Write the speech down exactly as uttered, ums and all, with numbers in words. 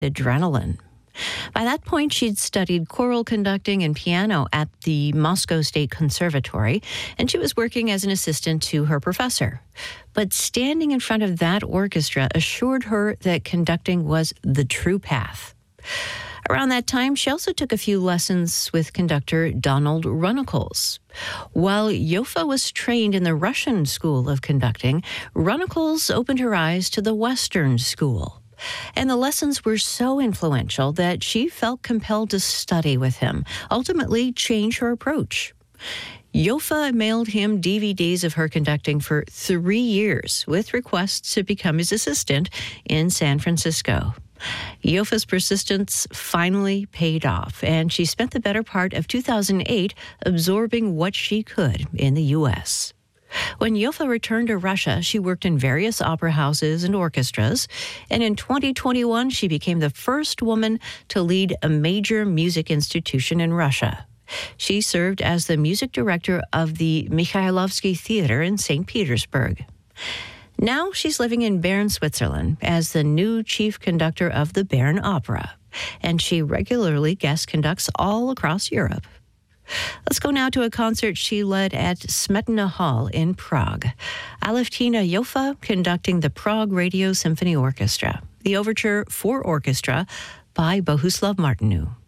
Adrenaline. By that point, she'd studied choral conducting and piano at the Moscow State Conservatory, and she was working as an assistant to her professor. But standing in front of that orchestra assured her that conducting was the true path. Around that time, she also took a few lessons with conductor Donald Runnicles. While Yofa was trained in the Russian school of conducting, Runnicles opened her eyes to the Western school. And the lessons were so influential that she felt compelled to study with him, ultimately change her approach. Yofa mailed him D V Ds of her conducting for three years, with requests to become his assistant in San Francisco. Yofa's persistence finally paid off, and she spent the better part of two thousand eight absorbing what she could in the U S When Yofa returned to Russia, she worked in various opera houses and orchestras, and in twenty twenty-one, she became the first woman to lead a major music institution in Russia. She served as the music director of the Mikhailovsky Theater in Saint Petersburg. Now she's living in Bern, Switzerland, as the new chief conductor of the Bern Opera, and she regularly guest conducts all across Europe. Let's go now to a concert she led at Smetana Hall in Prague. Aleftina Yofa conducting the Prague Radio Symphony Orchestra, the overture for orchestra by Bohuslav Martinu.